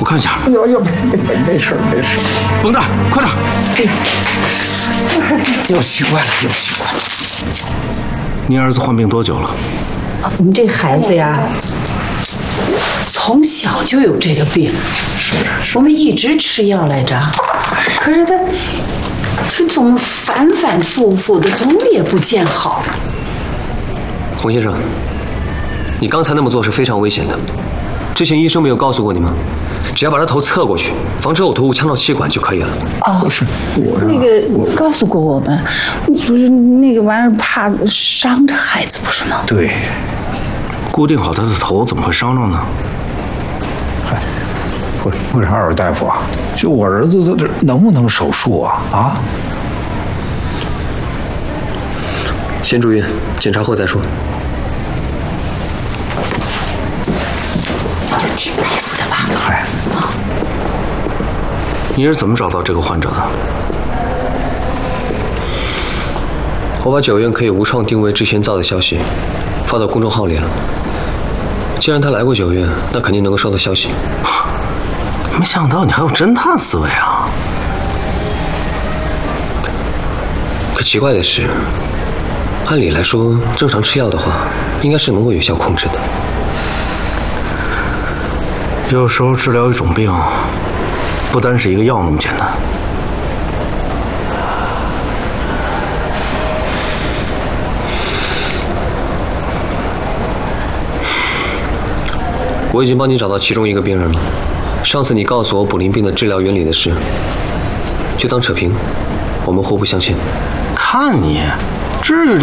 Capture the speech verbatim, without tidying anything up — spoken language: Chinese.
看一下。 要要没没没事没事。 绷带，快点！ 又习惯了，又习惯了。 你儿子患病多久了？ 我们这孩子呀，从小就有这个病， 是是。 我们一直吃药来着，可是他，他总反反复复的，总也不见好。 洪先生，你刚才那么做是非常危险的。之前医生没有告诉过你吗？只要把他头侧过去，防止呕吐物呛到气管就可以了。 哦， 不是我呀， 那个告诉过我们，不是那个玩意儿怕伤着孩子，不是吗？ 对。 固定好他的头，怎么会伤着呢？ 嗨，不是不是二位大夫啊，就我儿子他这能不能手术啊？啊？ 先住院，检查后再说。 就听大夫的吧。 嗨， 啊， 你是怎么找到这个患者的？ 我把九院可以无创定位之前造的消息发到公众号里了。既然他来过九院，那肯定能够收到消息。 没想到你还有侦探思维啊！ 可奇怪的是，按理来说，正常吃药的话，应该是能够有效控制的。 有时候治疗一种病，不单是一个药那么简单。 我已经帮你找到其中一个病人了。上次你告诉我卟啉病的治疗原理的事，就当扯平，我们互不相欠。 看你，至于